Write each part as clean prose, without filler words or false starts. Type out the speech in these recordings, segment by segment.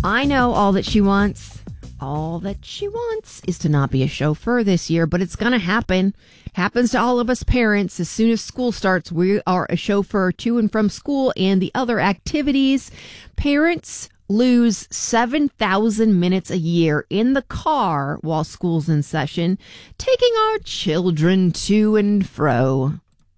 I know all that she wants. All that she wants is to not be a chauffeur this year, but it's going to happen. Happens to all of us parents. As soon as school starts, we are a chauffeur to and from school and the other activities. Parents lose 7,000 minutes a year in the car while school's in session, taking our children to and fro.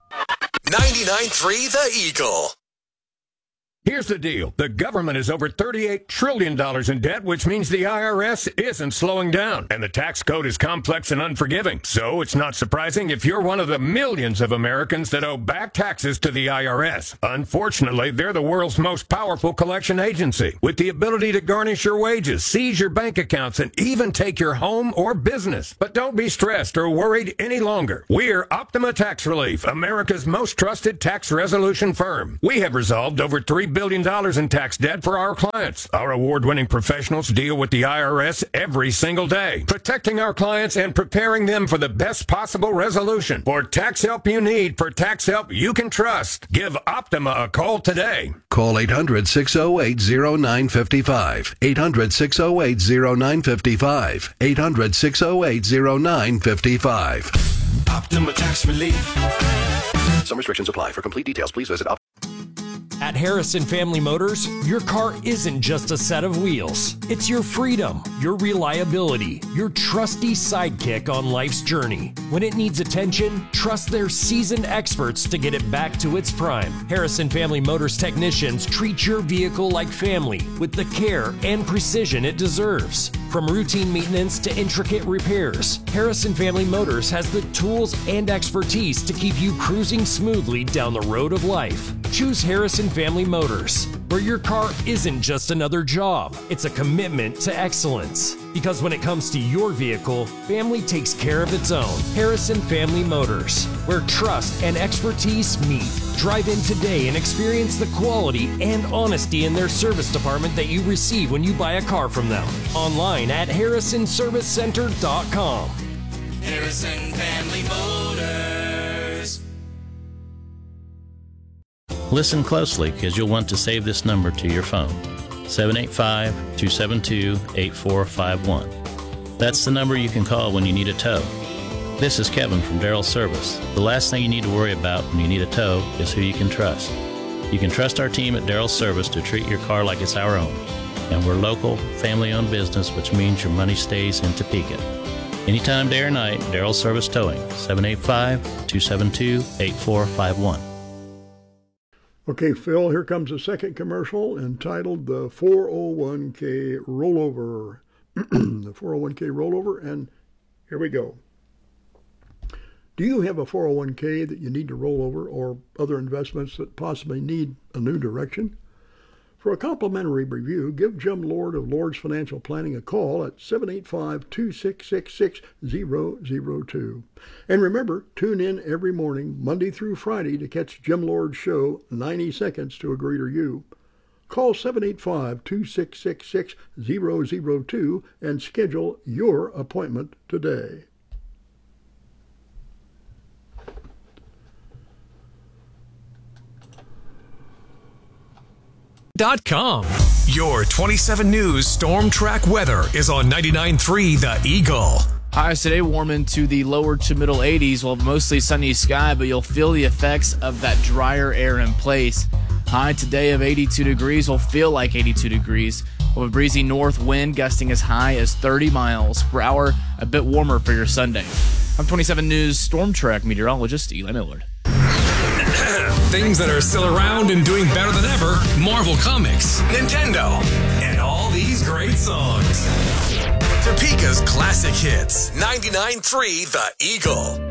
99.3 The Eagle. Here's the deal. The government is over $38 trillion in debt, which means the IRS isn't slowing down. And the tax code is complex and unforgiving. So it's not surprising if you're one of the millions of Americans that owe back taxes to the IRS. Unfortunately, they're the world's most powerful collection agency, with the ability to garnish your wages, seize your bank accounts, and even take your home or business. But don't be stressed or worried any longer. We're Optima Tax Relief, America's most trusted tax resolution firm. We have resolved over $3 billion in tax debt for our clients. Our award-winning professionals deal with the IRS every single day, protecting our clients and preparing them for the best possible resolution. For tax help you need, for tax help you can trust, give Optima a call today. Call 800-608-0955. 800-608-0955. 800-608-0955. Optima Tax Relief. Some restrictions apply. For complete details, please visit At Harrison Family Motors, your car isn't just a set of wheels. It's your freedom, your reliability, your trusty sidekick on life's journey. When it needs attention, trust their seasoned experts to get it back to its prime. Harrison Family Motors technicians treat your vehicle like family with the care and precision it deserves. From routine maintenance to intricate repairs, Harrison Family Motors has the tools and expertise to keep you cruising smoothly down the road of life. Choose Harrison Family Motors, where your car isn't just another job, it's a commitment to excellence. Because when it comes to your vehicle, family takes care of its own. Harrison Family Motors, where trust and expertise meet. Drive in today and experience the quality and honesty in their service department that you receive when you buy a car from them. Online at harrisonservicecenter.com. Harrison Family Motors. Listen closely, because you'll want to save this number to your phone. 785-272-8451. That's the number you can call when you need a tow. This is Kevin from Darrell Service. The last thing you need to worry about when you need a tow is who you can trust. You can trust our team at Darrell Service to treat your car like it's our own. And we're local, family-owned business, which means your money stays in Topeka. Anytime, day or night, Darrell Service Towing, 785-272-8451. Okay, Phil, here comes a second commercial entitled The 401k Rollover. The 401k Rollover, and here we go. Do you have a 401k that you need to roll over, or other investments that possibly need a new direction? For a complimentary review, give Jim Lord of Lord's Financial Planning a call at 785-266-6002. And remember, tune in every morning, Monday through Friday, to catch Jim Lord's show, 90 Seconds to a Greater You. Call 785-266-6002 and schedule your appointment today. .com. Your 27 News Storm Track weather is on 99.3 The Eagle. Highs today warm into the lower to middle 80s. We'll have mostly sunny sky, but you'll feel the effects of that drier air in place. High today of 82 degrees will feel like 82 degrees. We'll have a breezy north wind gusting as high as 30 miles per hour, a bit warmer for your Sunday. I'm 27 News Storm Track meteorologist Eli Millard. Things that are still around and doing better than ever: Marvel Comics, Nintendo, and all these great songs. Topeka's classic hits. 99.3 The Eagle.